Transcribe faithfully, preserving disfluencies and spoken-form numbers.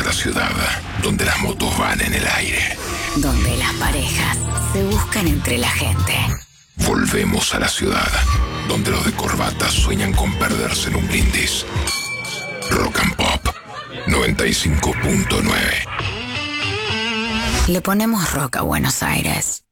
la ciudad, donde las motos van en el aire. Donde las parejas se buscan entre la gente. Volvemos a la ciudad, donde los de corbata sueñan con perderse en un brindis. Rock and Pop noventa y cinco punto nueve. Le ponemos rock a Buenos Aires.